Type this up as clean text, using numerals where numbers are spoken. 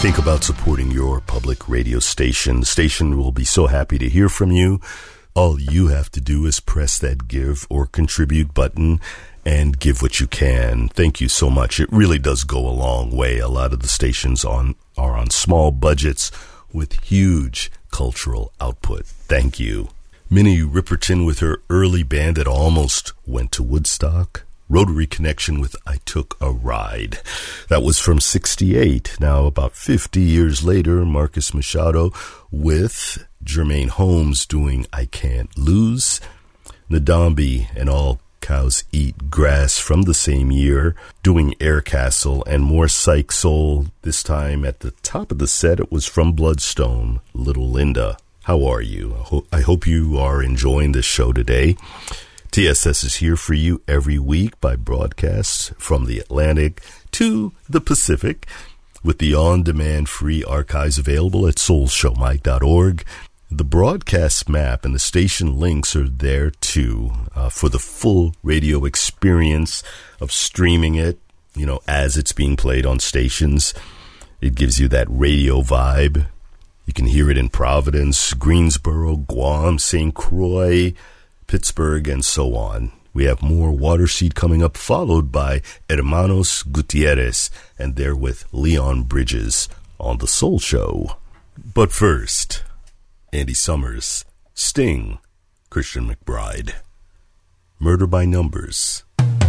think about supporting your public radio station, the station will be so happy to hear from you. All you have to do is press that give or contribute button and give what you can. Thank you so much. It really does go a long way. A lot of the stations are on small budgets with huge cultural output. Thank you. Minnie Riperton with her early band that almost went to Woodstock. Rotary Connection with I Took a Ride. That was from 68. Now, about 50 years later, Marcus Machado with Jermaine Holmes doing I Can't Lose. Ndambi and All Cows Eat Grass from the same year, doing Air Castle, and more psych soul. This time at the top of the set, it was from Bloodstone, Little Linda. How are you? I hope you are enjoying this show today. TSS is here for you every week by broadcasts from the Atlantic to the Pacific, with the on-demand free archives available at soulshowmike.org. The broadcast map and the station links are there too, for the full radio experience of streaming it, as it's being played on stations. It gives you that radio vibe. You can hear it in Providence, Greensboro, Guam, St. Croix, Pittsburgh, and so on. We have more Waterseed coming up, followed by Hermanos Gutierrez, and they're with Leon Bridges on The Soul Show. But first, Andy Summers, Sting, Christian McBride. Murder by Numbers.